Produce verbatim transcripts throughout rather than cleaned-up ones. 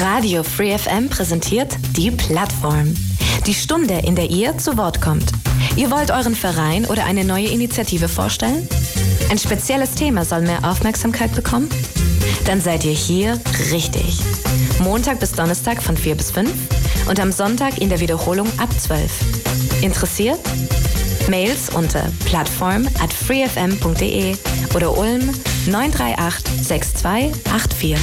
Radio Free F M präsentiert die Plattform. Die Stunde, in der ihr zu Wort kommt. Ihr wollt euren Verein oder eine neue Initiative vorstellen? Ein spezielles Thema soll mehr Aufmerksamkeit bekommen? Dann seid ihr hier richtig. Montag bis Donnerstag von vier bis fünf und am Sonntag in der Wiederholung ab zwölf. Interessiert? Mails unter plattform at freefm punkt de oder Ulm neun drei acht sechs zwei acht vier.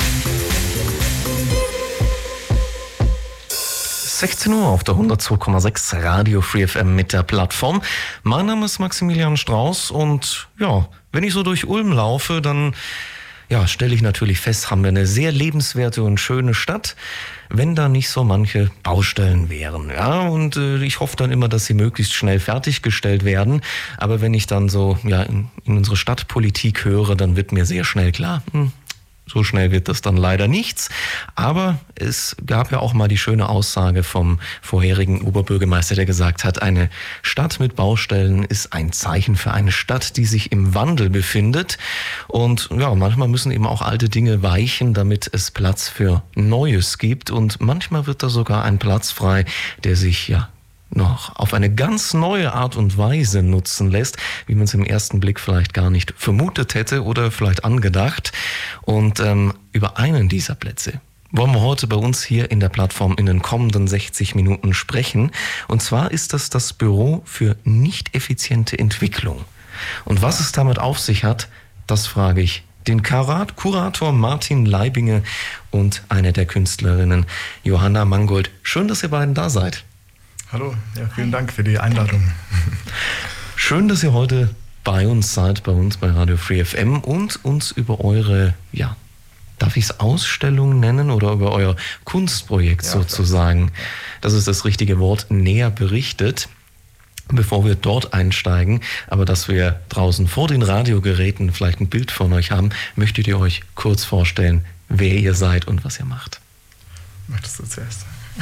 sechzehn Uhr auf der hundertzwei Komma sechs Radio Free F M mit der Plattform. Mein Name ist Maximilian Strauß und ja, wenn ich so durch Ulm laufe, dann ja, stelle ich natürlich fest, haben wir eine sehr lebenswerte und schöne Stadt, wenn da nicht so manche Baustellen wären. Ja, und äh, ich hoffe dann immer, dass sie möglichst schnell fertiggestellt werden. Aber wenn ich dann so ja in, in unsere Stadtpolitik höre, dann wird mir sehr schnell klar, hm, so schnell wird das dann leider nichts. Aber es gab ja auch mal die schöne Aussage vom vorherigen Oberbürgermeister, der gesagt hat, eine Stadt mit Baustellen ist ein Zeichen für eine Stadt, die sich im Wandel befindet. Und ja, manchmal müssen eben auch alte Dinge weichen, damit es Platz für Neues gibt. Und manchmal wird da sogar ein Platz frei, der sich ja noch auf eine ganz neue Art und Weise nutzen lässt, wie man es im ersten Blick vielleicht gar nicht vermutet hätte oder vielleicht angedacht. Und ähm, über einen dieser Plätze wollen wir heute bei uns hier in der Plattform in den kommenden sechzig Minuten sprechen. Und zwar ist das das Büro für nicht effiziente Entwicklung. Und was es damit auf sich hat, das frage ich den Kurat- Kurator Martin Leibinger und eine der Künstlerinnen Johanna Mangold. Schön, dass ihr beiden da seid. Hallo, ja, vielen Dank für die Einladung. Schön, dass ihr heute bei uns seid, bei uns bei Radio Free F M und uns über eure, ja, darf ich es Ausstellung nennen oder über euer Kunstprojekt ja, sozusagen, das ist das richtige Wort, näher berichtet. Bevor wir dort einsteigen, aber dass wir draußen vor den Radiogeräten vielleicht ein Bild von euch haben, möchtet ihr euch kurz vorstellen, wer ihr seid und was ihr macht? Möchtest du zuerst?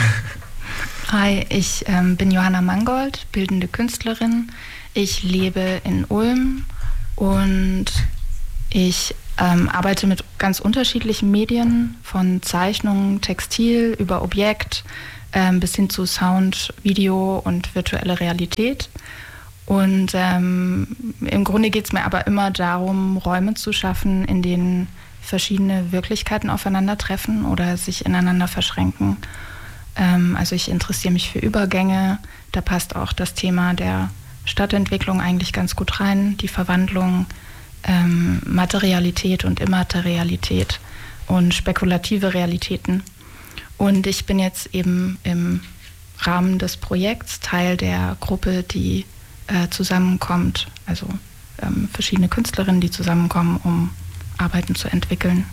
Hi, ich ähm, bin Johanna Mangold, bildende Künstlerin. Ich lebe in Ulm und ich ähm, arbeite mit ganz unterschiedlichen Medien, von Zeichnungen, Textil über Objekt ähm, bis hin zu Sound, Video und virtuelle Realität. Und ähm, im Grunde geht es mir aber immer darum, Räume zu schaffen, in denen verschiedene Wirklichkeiten aufeinandertreffen oder sich ineinander verschränken. Also ich interessiere mich für Übergänge, da passt auch das Thema der Stadtentwicklung eigentlich ganz gut rein, die Verwandlung, ähm, Materialität und Immaterialität und spekulative Realitäten. Und ich bin jetzt eben im Rahmen des Projekts Teil der Gruppe, die äh, zusammenkommt, also ähm, verschiedene Künstlerinnen, die zusammenkommen, um Arbeiten zu entwickeln.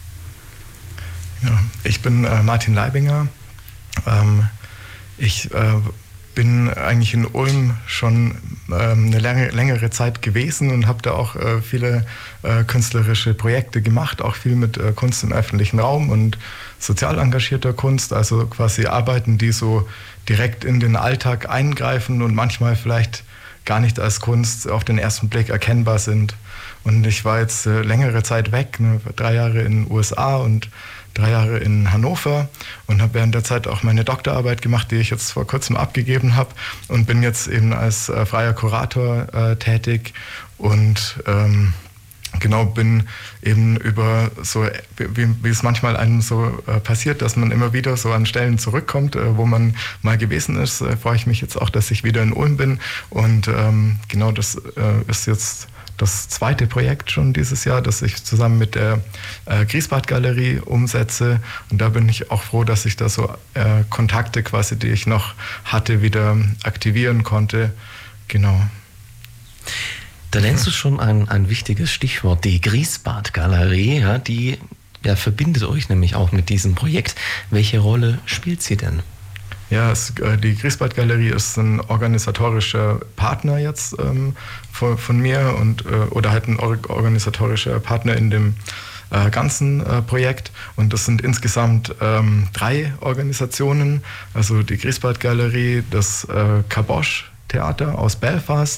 Ja, ich bin äh, Martin Leibinger. Ähm, ich äh, bin eigentlich in Ulm schon ähm, eine lange, längere Zeit gewesen und habe da auch äh, viele äh, künstlerische Projekte gemacht, auch viel mit äh, Kunst im öffentlichen Raum und sozial engagierter Kunst, also quasi Arbeiten, die so direkt in den Alltag eingreifen und manchmal vielleicht gar nicht als Kunst auf den ersten Blick erkennbar sind. Und ich war jetzt äh, längere Zeit weg, ne, drei Jahre in den U S A und drei Jahre in Hannover und habe während der Zeit auch meine Doktorarbeit gemacht, die ich jetzt vor kurzem abgegeben habe und bin jetzt eben als äh, freier Kurator äh, tätig und ähm, genau bin eben über so, wie, wie es manchmal einem so äh, passiert, dass man immer wieder so an Stellen zurückkommt, äh, wo man mal gewesen ist, äh, freue ich mich jetzt auch, dass ich wieder in Ulm bin und ähm, genau das äh, ist jetzt das zweite Projekt schon dieses Jahr, das ich zusammen mit der äh, Griesbad-Galerie umsetze. Und da bin ich auch froh, dass ich da so äh, Kontakte quasi, die ich noch hatte, wieder aktivieren konnte. Genau. Da nennst du schon ein, ein wichtiges Stichwort, die Griesbad-Galerie, ja, die ja, verbindet euch nämlich auch mit diesem Projekt. Welche Rolle spielt sie denn? Ja, es, äh, die Griesbad-Galerie ist ein organisatorischer Partner jetzt ähm, von, von mir und äh, oder halt ein or- organisatorischer Partner in dem äh, ganzen äh, Projekt. Und das sind insgesamt ähm, drei Organisationen, also die Griesbad-Galerie, das äh, Caboche Theater aus Belfast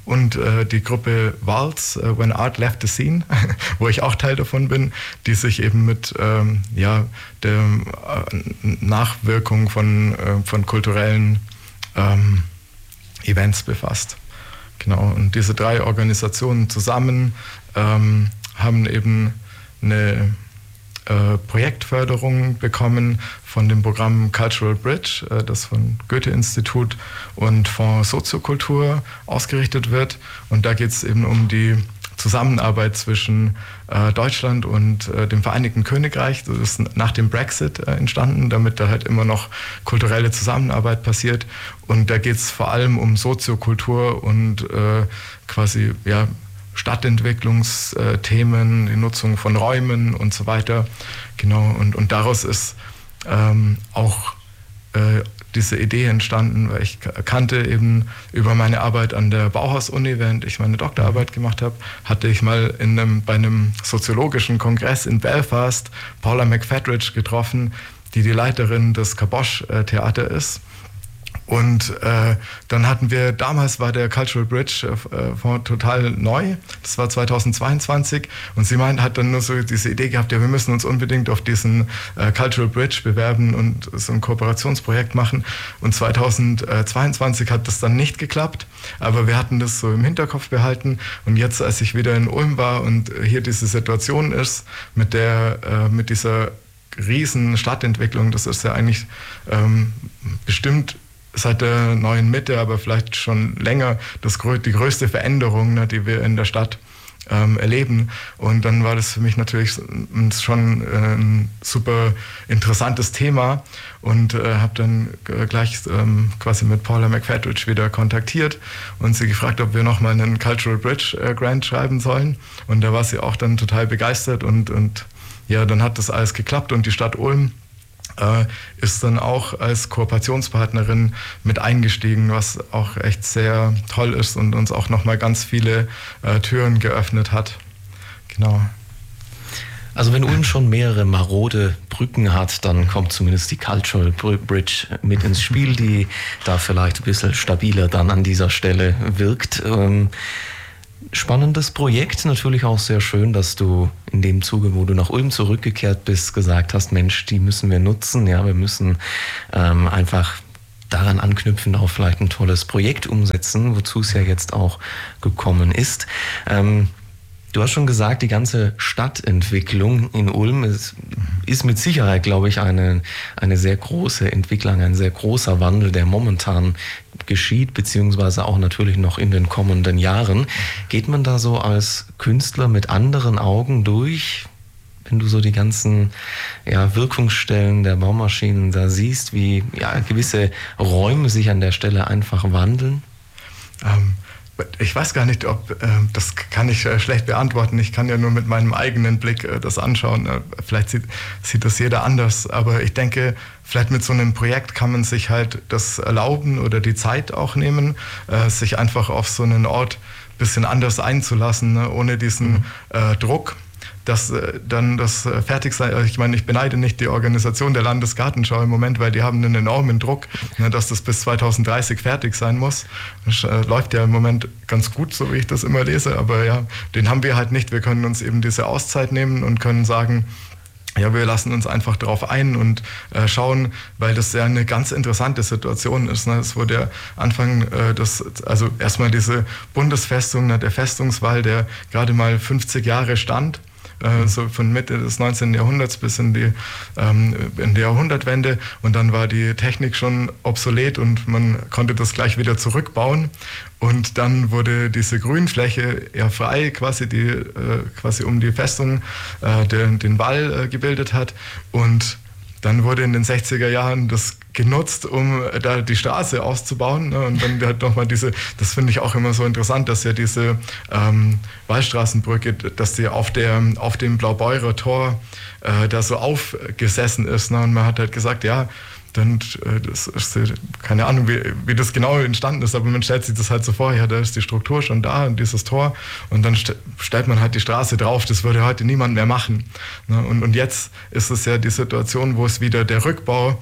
und äh, die Gruppe Waltz, äh, When Art Left the Scene, wo ich auch Teil davon bin, die sich eben mit ähm, ja, der äh, Nachwirkung von, äh, von kulturellen ähm, Events befasst. Genau, und diese drei Organisationen zusammen ähm, haben eben eine äh, Projektförderung bekommen von dem Programm Cultural Bridge, äh, das von Goethe-Institut und Fonds Soziokultur ausgerichtet wird. Und da geht es eben um die Zusammenarbeit zwischen äh, Deutschland und äh, dem Vereinigten Königreich. Das ist nach dem Brexit äh, entstanden, damit da halt immer noch kulturelle Zusammenarbeit passiert. Und da geht es vor allem um Soziokultur und äh, quasi ja, Stadtentwicklungsthemen, die Nutzung von Räumen und so weiter. Genau, und, und daraus ist ähm, auch äh, diese Idee entstanden, weil ich kannte eben über meine Arbeit an der Bauhaus-Uni, während ich meine Doktorarbeit gemacht habe, hatte ich mal in einem, bei einem soziologischen Kongress in Belfast Paula McFatridge getroffen, die die Leiterin des Kabosch-Theater ist. Und äh, dann hatten wir, damals war der Cultural Bridge äh, total neu, das war zweitausendzweiundzwanzig, und sie meint, hat dann nur so diese Idee gehabt, ja, wir müssen uns unbedingt auf diesen äh, Cultural Bridge bewerben und so ein Kooperationsprojekt machen, und zweitausendzweiundzwanzig hat das dann nicht geklappt, aber wir hatten das so im Hinterkopf behalten, und jetzt, als ich wieder in Ulm war und hier diese Situation ist, mit der, äh, mit dieser riesen Stadtentwicklung, das ist ja eigentlich ähm, bestimmt seit der neuen Mitte, aber vielleicht schon länger, das, die größte Veränderung, ne, die wir in der Stadt ähm, erleben. Und dann war das für mich natürlich schon äh, ein super interessantes Thema, und äh, habe dann gleich ähm, quasi mit Paula McFatridge wieder kontaktiert und sie gefragt, ob wir nochmal einen Cultural Bridge äh, Grant schreiben sollen. Und da war sie auch dann total begeistert, und, und ja, dann hat das alles geklappt, und die Stadt Ulm Äh, ist dann auch als Kooperationspartnerin mit eingestiegen, was auch echt sehr toll ist und uns auch nochmal ganz viele äh, Türen geöffnet hat. Genau. Also wenn Ulm schon mehrere marode Brücken hat, dann kommt zumindest die Cultural Bridge mit ins Spiel, die da vielleicht ein bisschen stabiler dann an dieser Stelle wirkt. Ähm, Spannendes Projekt, natürlich auch sehr schön, dass du in dem Zuge, wo du nach Ulm zurückgekehrt bist, gesagt hast, Mensch, die müssen wir nutzen, ja, wir müssen ähm, einfach daran anknüpfen, auch vielleicht ein tolles Projekt umsetzen, wozu es ja jetzt auch gekommen ist. Ähm, Du hast schon gesagt, die ganze Stadtentwicklung in Ulm ist, ist mit Sicherheit, glaube ich, eine, eine sehr große Entwicklung, ein sehr großer Wandel, der momentan geschieht, beziehungsweise auch natürlich noch in den kommenden Jahren. Geht man da so als Künstler mit anderen Augen durch, wenn du so die ganzen ja, Wirkungsstellen der Baumaschinen da siehst, wie ja, gewisse Räume sich an der Stelle einfach wandeln? Ähm. Ich weiß gar nicht, ob, äh, das kann ich äh, schlecht beantworten. Ich kann ja nur mit meinem eigenen Blick äh, das anschauen. Äh, vielleicht sieht, sieht das jeder anders. Aber ich denke, vielleicht mit so einem Projekt kann man sich halt das erlauben oder die Zeit auch nehmen, äh, sich einfach auf so einen Ort ein bisschen anders einzulassen, ne, ohne diesen mhm. äh, Druck. Dass äh, dann das äh, fertig sein, ich meine, ich beneide nicht die Organisation der Landesgartenschau im Moment, weil die haben einen enormen Druck, ne, dass das bis zweitausenddreißig fertig sein muss. Das äh, läuft ja im Moment ganz gut, so wie ich das immer lese, aber ja, den haben wir halt nicht. Wir können uns eben diese Auszeit nehmen und können sagen, ja, wir lassen uns einfach darauf ein und äh, schauen, weil das ja eine ganz interessante Situation ist. Ne? Es wurde ja Anfang, äh, das, also erstmal diese Bundesfestung, ne, der Festungswall, der gerade mal fünfzig Jahre stand, so von Mitte des neunzehnten Jahrhunderts bis in die, ähm, in die Jahrhundertwende, und dann war die Technik schon obsolet und man konnte das gleich wieder zurückbauen, und dann wurde diese Grünfläche ja frei, quasi, die äh, quasi um die Festung äh, den, den Wall äh, gebildet hat, und dann wurde in den sechziger Jahren das genutzt, um da die Straße auszubauen. Ne? Und dann hat nochmal diese, das finde ich auch immer so interessant, dass ja diese ähm, Wallstraßenbrücke, dass die auf, der, auf dem Blaubeurer Tor äh, da so aufgesessen ist. Ne? Und man hat halt gesagt, ja, dann, das ist, keine Ahnung, wie, wie das genau entstanden ist, aber man stellt sich das halt so vor, ja, da ist die Struktur schon da und dieses Tor, und dann st- stellt man halt die Straße drauf, das würde heute niemand mehr machen. Ne? Und, und jetzt ist es ja die Situation, wo es wieder der Rückbau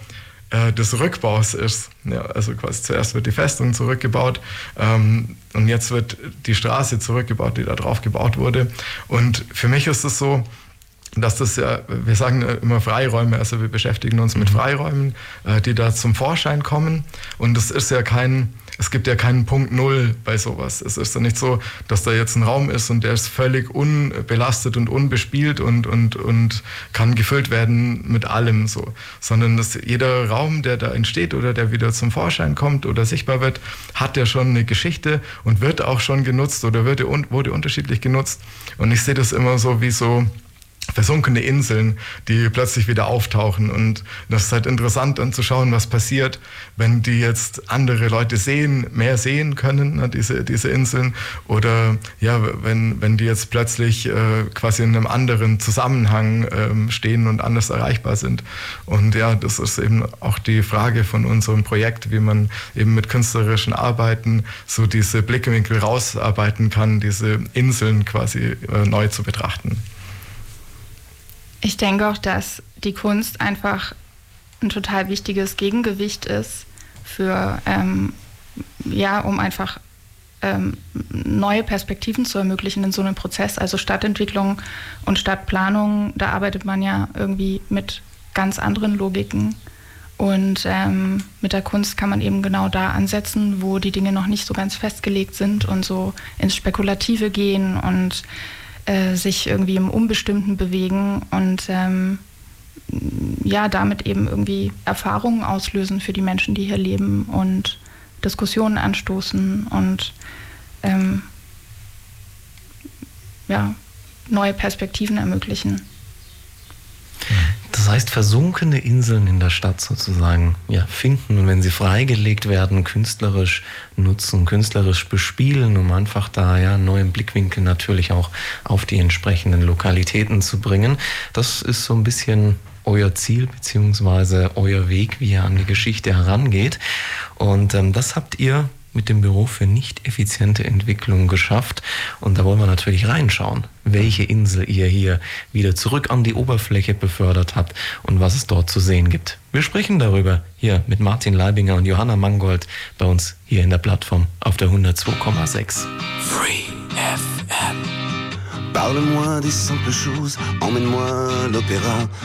äh, des Rückbaus ist. Ja, also quasi zuerst wird die Festung zurückgebaut ähm, und jetzt wird die Straße zurückgebaut, die da drauf gebaut wurde. Und für mich ist es so, dass das ja, wir sagen immer Freiräume, also wir beschäftigen uns mit Freiräumen, äh, die da zum Vorschein kommen. Und es ist ja kein, es gibt ja keinen Punkt Null bei sowas. Es ist ja nicht so, dass da jetzt ein Raum ist und der ist völlig unbelastet und unbespielt und, und, und kann gefüllt werden mit allem so. Sondern dass jeder Raum, der da entsteht oder der wieder zum Vorschein kommt oder sichtbar wird, hat ja schon eine Geschichte und wird auch schon genutzt oder wurde, wurde unterschiedlich genutzt. Und ich sehe das immer so wie so versunkene Inseln, die plötzlich wieder auftauchen. Und das ist halt interessant dann zu schauen, was passiert, wenn die jetzt andere Leute sehen, mehr sehen können, ne, diese, diese Inseln. Oder ja, wenn, wenn die jetzt plötzlich äh, quasi in einem anderen Zusammenhang ähm, stehen und anders erreichbar sind. Und ja, das ist eben auch die Frage von unserem Projekt, wie man eben mit künstlerischen Arbeiten so diese Blickwinkel rausarbeiten kann, diese Inseln quasi äh, neu zu betrachten. Ich denke auch, dass die Kunst einfach ein total wichtiges Gegengewicht ist für, ähm, ja, um einfach ähm, neue Perspektiven zu ermöglichen in so einem Prozess. Also Stadtentwicklung und Stadtplanung, da arbeitet man ja irgendwie mit ganz anderen Logiken. Und ähm, mit der Kunst kann man eben genau da ansetzen, wo die Dinge noch nicht so ganz festgelegt sind und so ins Spekulative gehen und sich irgendwie im Unbestimmten bewegen und ähm, ja, damit eben irgendwie Erfahrungen auslösen für die Menschen, die hier leben und Diskussionen anstoßen und ähm, ja, neue Perspektiven ermöglichen. Das heißt, versunkene Inseln in der Stadt sozusagen ja, finden und wenn sie freigelegt werden, künstlerisch nutzen, künstlerisch bespielen, um einfach da ja einen neuen Blickwinkel natürlich auch auf die entsprechenden Lokalitäten zu bringen. Das ist so ein bisschen euer Ziel beziehungsweise euer Weg, wie ihr an die Geschichte herangeht. Und ähm, das habt ihr mit dem Büro für nicht effiziente Entwicklung geschafft. Und da wollen wir natürlich reinschauen, welche Insel ihr hier wieder zurück an die Oberfläche befördert habt und was es dort zu sehen gibt. Wir sprechen darüber hier mit Martin Leibinger und Johanna Mangold bei uns hier in der Plattform auf der hundertzwei Komma sechs. Free F M. Parle-moi des simples choses, emmène-moi l'opéra.